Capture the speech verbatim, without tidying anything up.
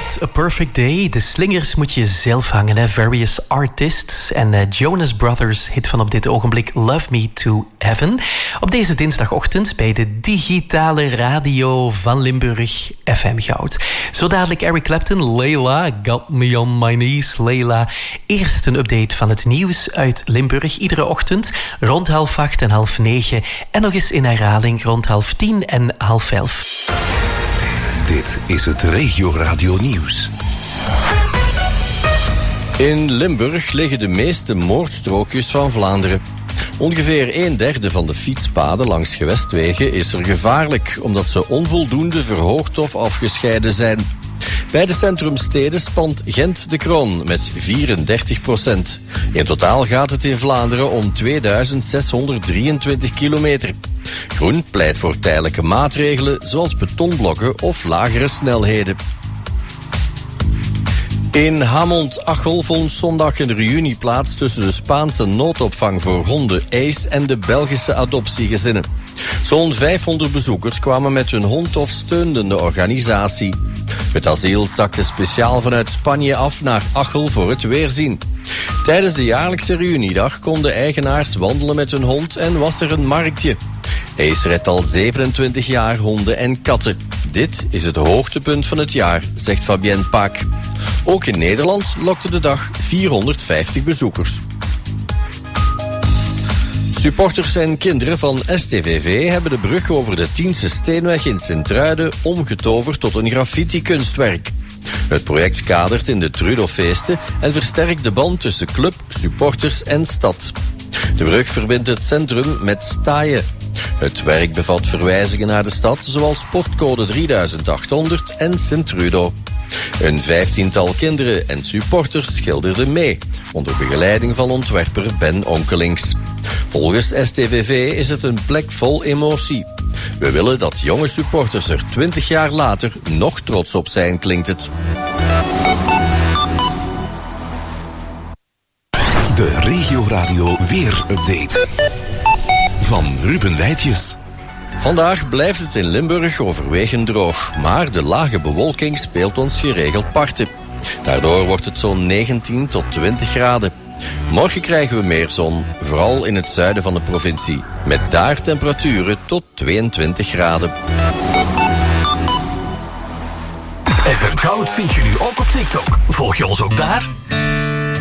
What a Perfect Day. De slingers moet je zelf hangen, hè. Various Artists en uh, Jonas Brothers, hit van op dit ogenblik Love Me to Heaven. Op deze dinsdagochtend bij de digitale radio van Limburg, F M Goud. Zo dadelijk Eric Clapton, Layla, Got Me on My Knees, Layla. Eerst een update van het nieuws uit Limburg. Iedere ochtend rond half acht en half negen. En nog eens in herhaling rond half tien en half elf. Dit is het Regio Radio Nieuws. In Limburg liggen de meeste moordstrookjes van Vlaanderen. Ongeveer een derde van de fietspaden langs gewestwegen is er gevaarlijk, omdat ze onvoldoende verhoogd of afgescheiden zijn. Bij de centrumsteden spant Gent de kroon met vierendertig procent. In totaal gaat het in Vlaanderen om tweeduizend zeshonderddrieëntwintig kilometer. Groen pleit voor tijdelijke maatregelen zoals betonblokken of lagere snelheden. In Hamont-Achel vond zondag een reunie plaats tussen de Spaanse noodopvang voor honden Ace en de Belgische adoptiegezinnen. Zo'n vijfhonderd bezoekers kwamen met hun hond of steunden de organisatie. Het asiel zakte speciaal vanuit Spanje af naar Achel voor het weerzien. Tijdens de jaarlijkse reuniedag konden eigenaars wandelen met hun hond en was er een marktje. Ace redt al zevenentwintig jaar honden en katten. Dit is het hoogtepunt van het jaar, zegt Fabienne Paak. Ook in Nederland lokte de dag vierhonderdvijftig bezoekers. Supporters en kinderen van S T V V hebben de brug over de Tiense Steenweg in Sint-Truiden omgetoverd tot een graffiti-kunstwerk. Het project kadert in de Trudofeesten en versterkt de band tussen club, supporters en stad. De brug verbindt het centrum met Staaien. Het werk bevat verwijzingen naar de stad, zoals postcode drieduizend achthonderd en Sint-Trudo. Een vijftiental kinderen en supporters schilderden mee, onder begeleiding van ontwerper Ben Onkelings. Volgens S T V V is het een plek vol emotie. We willen dat jonge supporters er twintig jaar later nog trots op zijn, klinkt het. De Regio Radio Weer-update van Ruben Wijtjes. Vandaag blijft het in Limburg overwegend droog, maar de lage bewolking speelt ons geregeld parten. Daardoor wordt het zo'n negentien tot twintig graden. Morgen krijgen we meer zon, vooral in het zuiden van de provincie, met daar temperaturen tot tweeëntwintig graden. F M Goud vind je nu ook op TikTok. Volg je ons ook daar?